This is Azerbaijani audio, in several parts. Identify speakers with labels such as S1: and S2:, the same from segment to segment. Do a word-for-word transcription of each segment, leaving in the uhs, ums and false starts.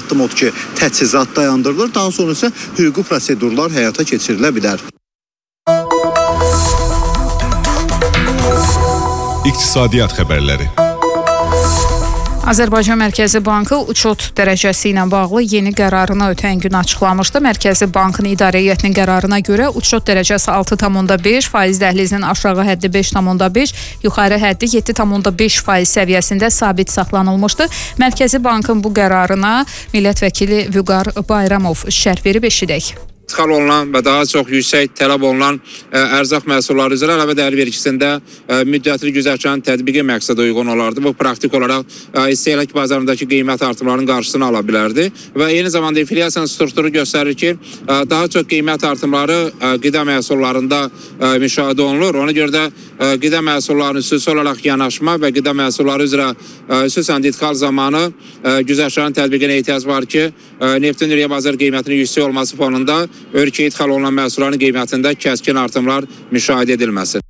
S1: addım odur ki, təchizat dayandırılır, daha sonra isə hüquqi prosedurlar həyata keçirilə bilər.
S2: İqtisadiyyat xəbərləri.
S3: Azərbaycan Mərkəzi Bankı uçot dərəcəsi ilə bağlı yeni qərarını ötən gün açıqlamışdı. Mərkəzi Bankın idarə heyətinin qərarına görə uçot dərəcəsi altı tam onda beş, faiz dəhlizinin aşağı həddi beş tam onda beş, yuxarı həddi yeddi tam onda beş faiz səviyyəsində sabit saxlanılmışdı. Mərkəzi Bankın bu qərarına millət vəkili Vüqar Bayramov şərh verib, eşidək.
S4: İdxal olunan və daha çox yüksək tələb olunan ə, ərzaq məhsulları üzrə əlavə dəyər vergisində ə, müddətli güzərçanın tətbiqi məqsədə uyğun olardı. Bu praktik olaraq ə, istehlak bazarındakı qiymət artımlarının qarşısını ala bilərdi və eyni zamanda inflyasiyanın strukturu göstərir ki, ə, daha çox qiymət artımları ə, qida məhsullarında ə, müşahidə olunur. Ona görə də ə, qida məhsullarının xüsusi olaraq yanaşma və qida məhsulları üzrə ə, xüsusən idxal zamanı ə, güzərçanın tətbiqinə ehtiyac var ki, ə, neftin dünya bazar qiymətinin yüksək olması fonunda ölkəyə idxal olunan məhsulların qiymətində kəskin artımlar müşahidə edilməsin.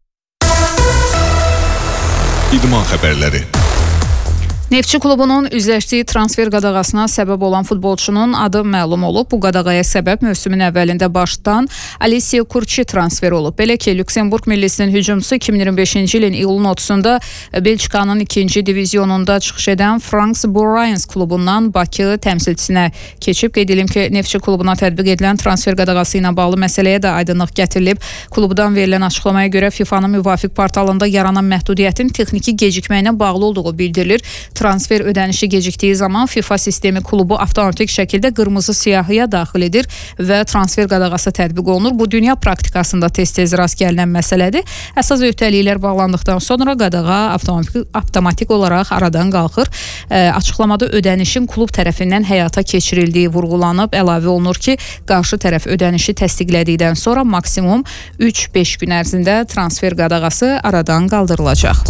S2: İdman xəbərləri.
S3: Neftçi klubunun üzləşdiyi transfer qadağasına səbəb olan futbolçunun adı məlum olub. Bu qadağaya səbəb mövsümün əvvəlində başdan Alessia Kurçi transferi olub. Belə ki, Lüksemburq millisinin hücumçusu iki min iyirmi beşinci ilin iyulun otuzunda Belçikanın ikinci divizyonunda çıxış edən Franks Bourayens klubundan Bakı təmsilçisinə keçib. Qeyd edim ki, Neftçi klubuna tətbiq edilən transfer qadağası ilə bağlı məsələyə də aydınlıq gətirilib. Klubdan verilən açıqlamaya görə FIFA'nın müvafiq portalında yaranan məhdudiyyətin texniki gecikməyinə bağlı olduğu bildirilir. Transfer ödənişi gecikdiyi zaman FIFA sistemi klubu avtomatik şəkildə qırmızı siyahıya daxil edir və transfer qadağası tətbiq olunur. Bu dünya praktikasında tez-tez rast gəlinən məsələdir. Əsas öhdəliklər bağlandıqdan sonra qadağa avtomatik, avtomatik olaraq aradan qalxır. E, açıqlamada ödənişin klub tərəfindən həyata keçirildiyi vurğulanıb, əlavə olunur ki, qarşı tərəf ödənişi təsdiqlədikdən sonra maksimum üç beş gün ərzində transfer qadağası aradan qaldırılacaq.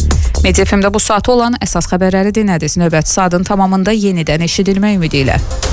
S3: Media F M-də bu saat olan əsas xəbərləri dinlədiniz. Növbəti saatın tamamında yenidən eşidilmək ümidi ilə.